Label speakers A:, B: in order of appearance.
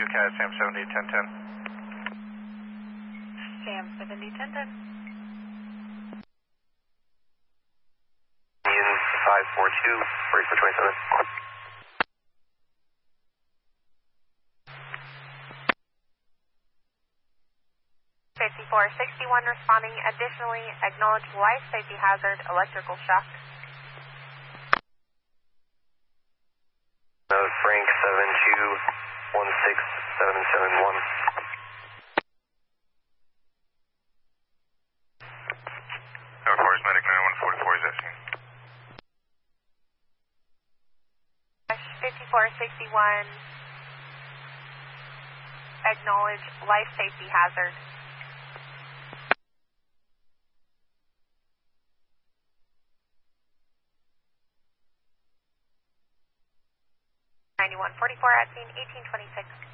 A: UCAS, Sam 70, 1010.
B: Sam 70, 1010.
C: Union 542, break for 27.
B: 5461 responding. Additionally, acknowledge life safety hazard, electrical shock.
C: Frank 7216771.
A: Air Force Medic 9144 is asking.
B: 5461, acknowledge life safety hazard. 9144 at scene 1826.